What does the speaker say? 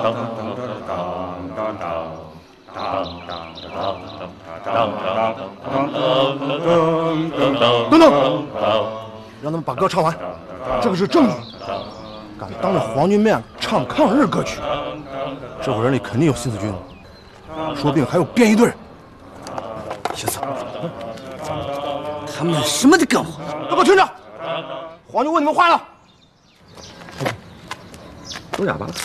等等，让他们把歌唱完，这个是证据。敢当着皇军面唱抗日歌曲，这伙人里肯定有新四军，说不定还有便衣队。 小子，他们什么都干活。 都给我听着，皇军问你们话了。 都哑巴了。